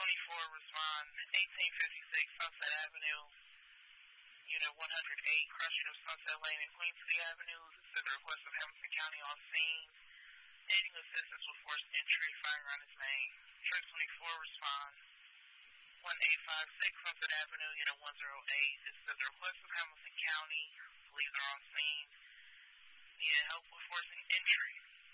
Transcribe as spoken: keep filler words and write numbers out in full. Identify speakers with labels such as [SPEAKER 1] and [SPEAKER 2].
[SPEAKER 1] twenty-four, respond eighteen fifty-six Sunset Avenue, Unit one hundred eight, Crusher, Sunset Lane, and Queen City Avenue. This is the request of Hamilton County on scene. Needing assistance with forced entry, firing on his name. Truck twenty-four, respond one eight five six Sunset Avenue, Unit one oh eight. This is the request of Hamilton County. Police are on scene. Need help with forcing entry.